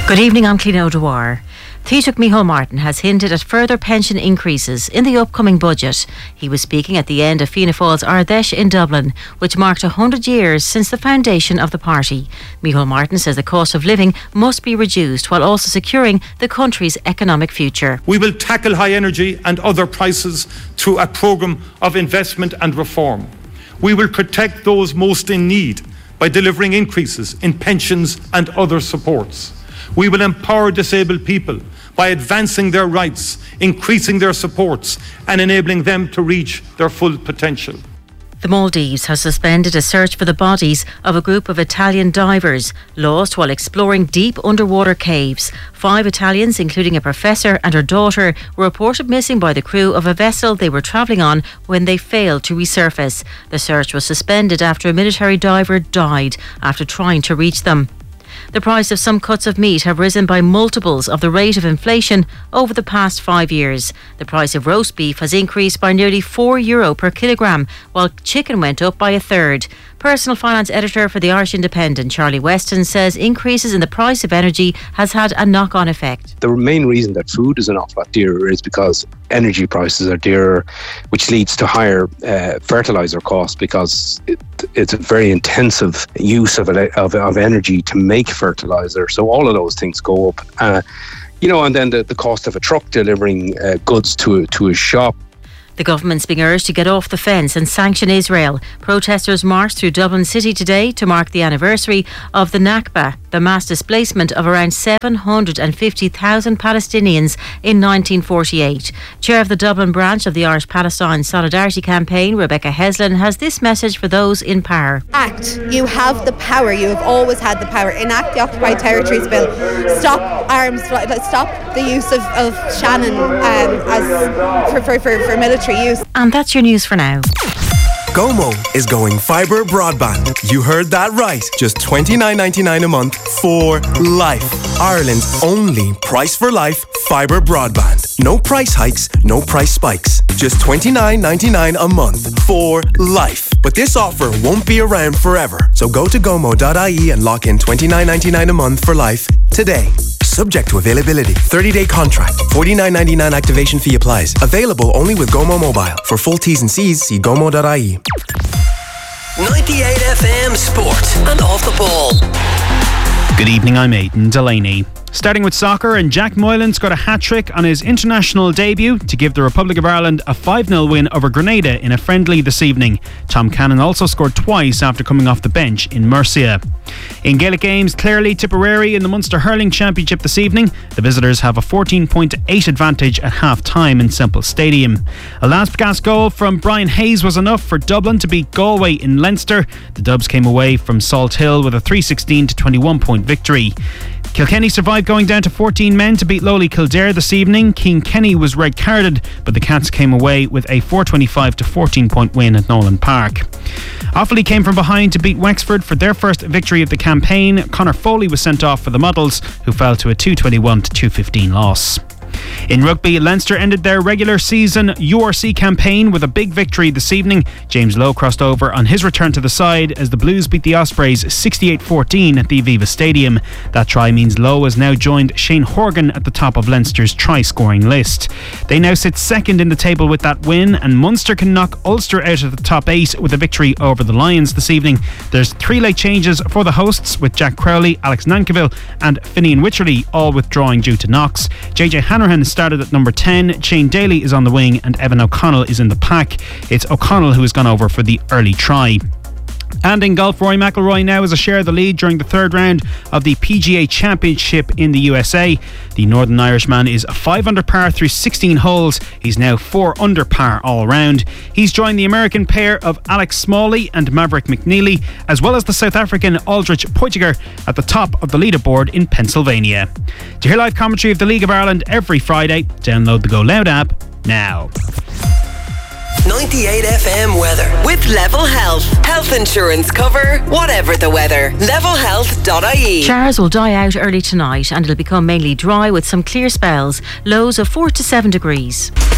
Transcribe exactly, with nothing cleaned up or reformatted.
Good evening, I'm Clín O'Dwyer. Taoiseach Micheál Martin has hinted at further pension increases in the upcoming budget. He was speaking at the end of Fianna Fáil's Ardèche in Dublin, which marked one hundred years since the foundation of the party. Micheál Martin says the cost of living must be reduced while also securing the country's economic future. We will tackle high energy and other prices through a programme of investment and reform. We will protect those most in need by delivering increases in pensions and other supports. We will empower disabled people by advancing their rights, increasing their supports and enabling them to reach their full potential. The Maldives has suspended a search for the bodies of a group of Italian divers lost while exploring deep underwater caves. Five Italians, including a professor and her daughter, were reported missing by the crew of a vessel they were travelling on when they failed to resurface. The search was suspended after a military diver died after trying to reach them. The price of some cuts of meat have risen by multiples of the rate of inflation over the past five years. The price of roast beef has increased by nearly four euro per kilogramme, while chicken went up by a third. Personal finance editor for the Irish Independent, Charlie Weston, says increases in the price of energy has had a knock-on effect. The main reason that food is an awful lot dearer is because energy prices are dearer, which leads to higher uh, fertiliser costs because it, it's a very intensive use of, of, of energy to make fertiliser. So all of those things go up. Uh, you know, and then the, the cost of a truck delivering uh, goods to, to a shop. The government's being urged to get off the fence and sanction Israel. Protesters marched through Dublin City today to mark the anniversary of the Nakba, the mass displacement of around seven hundred fifty thousand Palestinians in nineteen forty-eight. Chair of the Dublin branch of the Irish Palestine Solidarity Campaign, Rebecca Heslin, has this message for those in power. Act. You have the power. You have always had the power. Enact the Occupied Territories Bill. Stop arms. Stop the use of, of Shannon um, as for, for, for, for military use. And that's your news for now. Gomo is going fibre broadband. You heard that right. Just twenty-nine ninety-nine a month for life. Ireland's only price for life fibre broadband. No price hikes, no price spikes. Just twenty-nine ninety-nine a month for life. But this offer won't be around forever. So go to gomo dot I E and lock in twenty-nine ninety-nine a month for life today. Subject to availability. thirty-day contract. forty-nine ninety-nine activation fee applies. Available only with Gomo Mobile. For full T's and C's, see gomo dot I E. ninety-eight F M Sport and Off the Ball. Good evening, I'm Aidan Delaney. Starting with soccer, and Jack Moylan scored a hat-trick on his international debut to give the Republic of Ireland a five nil win over Grenada in a friendly this evening. Tom Cannon also scored twice after coming off the bench in Murcia. In Gaelic games, Clare Tipperary in the Munster Hurling Championship this evening. The visitors have a fourteen point eight advantage at half-time in Semple Stadium. A last-gasp goal from Brian Hayes was enough for Dublin to beat Galway in Leinster. The Dubs came away from Salt Hill with a three sixteen to twenty-one point victory. Kilkenny survived going down to fourteen men to beat lowly Kildare this evening. Keane Kenny was red-carded, but the Cats came away with a four twenty-five to fourteen point win at Nolan Park. Offaly came from behind to beat Wexford for their first victory of the campaign. Conor Foley was sent off for the Muddles, who fell to a two twenty-one to two fifteen loss. In rugby, Leinster ended their regular season U R C campaign with a big victory this evening. James Lowe crossed over on his return to the side as the Blues beat the Ospreys sixty-eight fourteen at the Aviva Stadium. That try means Lowe has now joined Shane Horgan at the top of Leinster's try-scoring list. They now sit second in the table with that win, and Munster can knock Ulster out of the top eight with a victory over the Lions this evening. There's three late changes for the hosts, with Jack Crowley, Alex Nankivell and Finian Wycherley all withdrawing due to knocks. J J Hanrahan started at number ten, Shane Daly is on the wing and Evan O'Connell is in the pack. It's O'Connell who has gone over for the early try. And in golf, Rory McIlroy now has a share of the lead during the third round of the P G A Championship in the U S A. The Northern Irishman is five under par through sixteen holes. He's now four under par all round. He's joined the American pair of Alex Smalley and Maverick McNeely, as well as the South African Aldrich Poitiger at the top of the leaderboard in Pennsylvania. To hear live commentary of the League of Ireland every Friday, download the Go Loud app now. ninety-eight F M weather with Level Health. Health insurance cover, whatever the weather. level health dot I E. Showers will die out early tonight and it'll become mainly dry with some clear spells. Lows of four to seven degrees.